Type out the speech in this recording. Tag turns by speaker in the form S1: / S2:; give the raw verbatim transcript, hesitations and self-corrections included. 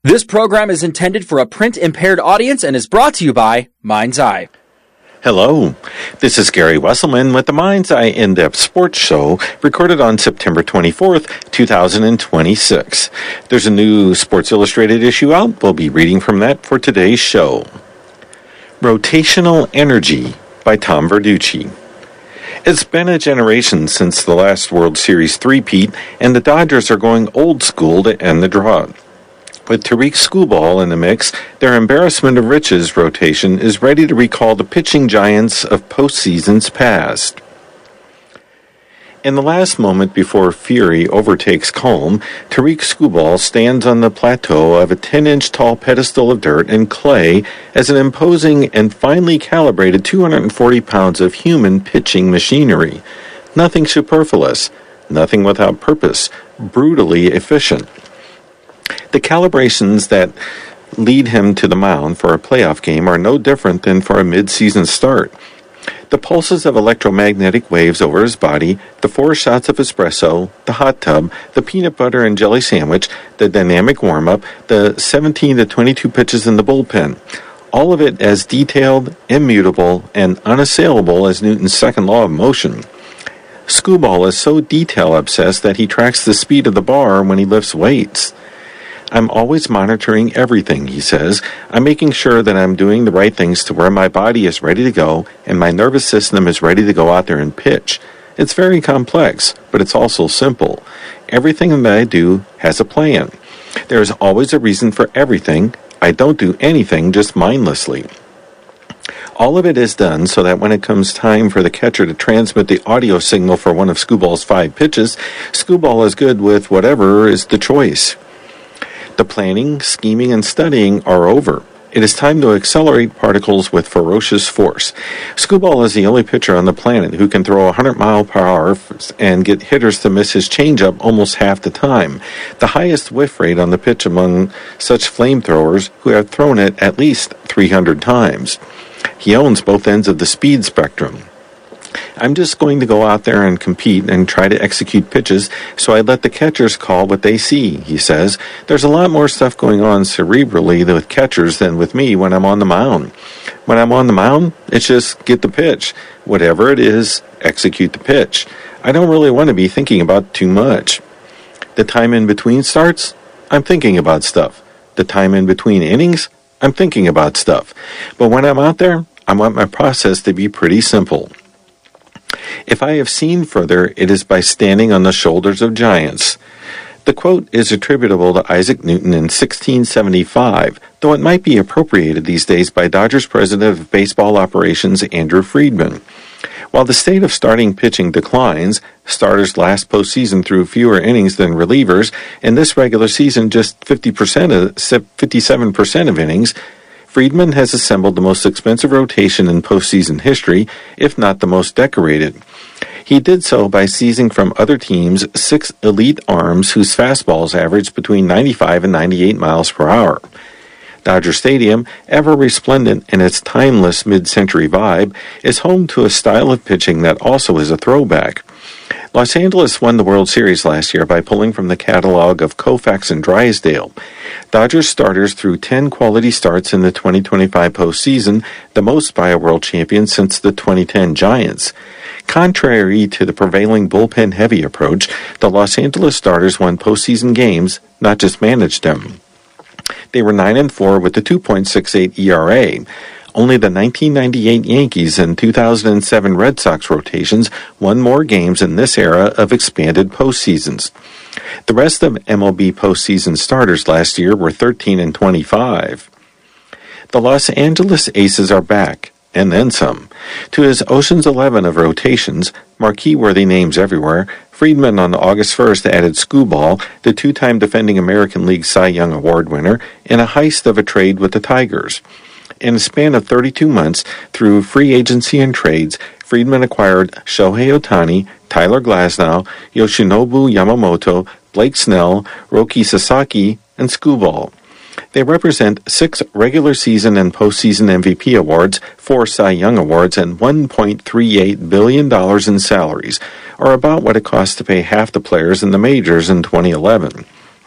S1: This program is intended for a print-impaired audience and is brought to you by Mind's Eye.
S2: Hello, this is Gary Wesselman with the Mind's Eye In-Depth Sports Show, recorded on September twenty-fourth, two thousand twenty-six. There's a new Sports Illustrated issue out. We'll be reading from that for today's show. Rotational Energy by Tom Verducci. It's been a generation since the last World Series three-peat, and the Dodgers are going old school to end the drought. With Tarik Skubal in the mix, their embarrassment of riches rotation is ready to recall the pitching giants of postseasons past. In the last moment before fury overtakes calm, Tarik Skubal stands on the plateau of a ten-inch tall pedestal of dirt and clay as an imposing and finely calibrated two hundred forty pounds of human pitching machinery. Nothing superfluous, nothing without purpose, brutally efficient. The calibrations that lead him to the mound for a playoff game are no different than for a mid-season start. The pulses of electromagnetic waves over his body, the four shots of espresso, the hot tub, the peanut butter and jelly sandwich, the dynamic warm-up, the seventeen to twenty-two pitches in the bullpen. All of it as detailed, immutable, and unassailable as Newton's second law of motion. Skubal is so detail-obsessed that he tracks the speed of the bar when he lifts weights. I'm always monitoring everything, he says. I'm making sure that I'm doing the right things to where my body is ready to go and my nervous system is ready to go out there and pitch. It's very complex, but it's also simple. Everything that I do has a plan. There is always a reason for everything. I don't do anything just mindlessly. All of it is done so that when it comes time for the catcher to transmit the audio signal for one of Skubal's five pitches, Skubal is good with whatever is the choice. The planning, scheming, and studying are over. It is time to accelerate particles with ferocious force. Skubal is the only pitcher on the planet who can throw one hundred mile per hour and get hitters to miss his changeup almost half the time, the highest whiff rate on the pitch among such flamethrowers who have thrown it at least three hundred times. He owns both ends of the speed spectrum. I'm just going to go out there and compete and try to execute pitches, so I let the catchers call what they see, he says. There's a lot more stuff going on cerebrally with catchers than with me when I'm on the mound. When I'm on the mound, it's just get the pitch. Whatever it is, execute the pitch. I don't really want to be thinking about too much. The time in between starts, I'm thinking about stuff. The time in between innings, I'm thinking about stuff. But when I'm out there, I want my process to be pretty simple. If I have seen further, it is by standing on the shoulders of giants. The quote is attributable to Isaac Newton in sixteen seventy-five, though it might be appropriated these days by Dodgers president of baseball operations Andrew Friedman. While the state of starting pitching declines, starters last postseason threw fewer innings than relievers, and this regular season just fifty percent of, fifty-seven percent of innings, Friedman has assembled the most expensive rotation in postseason history, if not the most decorated. He did so by seizing from other teams six elite arms whose fastballs averaged between ninety-five and ninety-eight miles per hour. Dodger Stadium, ever resplendent in its timeless mid-century vibe, is home to a style of pitching that also is a throwback. Los Angeles won the World Series last year by pulling from the catalog of Koufax and Drysdale. Dodgers starters threw ten quality starts in the twenty twenty-five postseason, the most by a world champion since the twenty ten Giants. Contrary to the prevailing bullpen-heavy approach, the Los Angeles starters won postseason games, not just managed them. They were nine and four with a two point six eight E R A. Only the nineteen ninety-eight Yankees and two thousand seven Red Sox rotations won more games in this era of expanded postseasons. The rest of M L B postseason starters last year were thirteen and twenty-five. The Los Angeles Aces are back, and then some. To his Ocean's Eleven of rotations, marquee-worthy names everywhere, Friedman on August first added Skubal, the two-time defending American League Cy Young Award winner, in a heist of a trade with the Tigers. In a span of thirty-two months, through free agency and trades, Friedman acquired Shohei Ohtani, Tyler Glasnow, Yoshinobu Yamamoto, Blake Snell, Roki Sasaki, and Skubal. They represent six regular season and postseason M V P awards, four Cy Young awards, and one point three eight billion dollars in salaries, or about what it costs to pay half the players in the majors in twenty eleven.